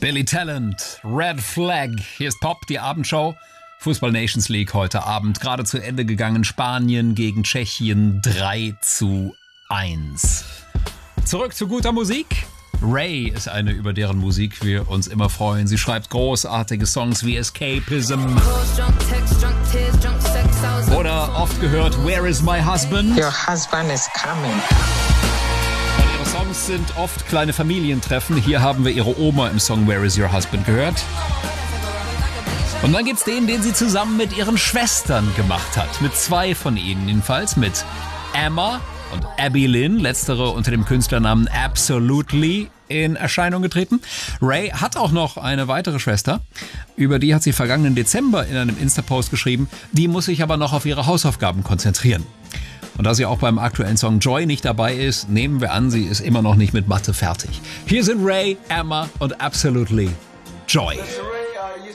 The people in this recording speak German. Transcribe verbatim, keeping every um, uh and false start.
Billy Talent, Red Flag. Hier ist Pop, die Abendshow. Fußball Nations League heute Abend. Gerade zu Ende gegangen. Spanien gegen Tschechien drei zu eins. Zurück zu guter Musik. Ray ist eine, über deren Musik wir uns immer freuen. Sie schreibt großartige Songs wie Escapism. Oder oft gehört Where is my husband? Your husband is coming. Ihre Songs sind oft kleine Familientreffen. Hier haben wir ihre Oma im Song Where is your husband gehört. Und dann gibt's den, den sie zusammen mit ihren Schwestern gemacht hat. Mit zwei von ihnen jedenfalls. Mit Emma und Abby Lynn, letztere unter dem Künstlernamen Absolutely in Erscheinung getreten. Ray hat auch noch eine weitere Schwester, über die hat sie vergangenen Dezember in einem Insta-Post geschrieben, die muss sich aber noch auf ihre Hausaufgaben konzentrieren. Und da sie auch beim aktuellen Song Joy nicht dabei ist, nehmen wir an, sie ist immer noch nicht mit Mathe fertig. Hier sind Ray, Emma und Absolutely Joy.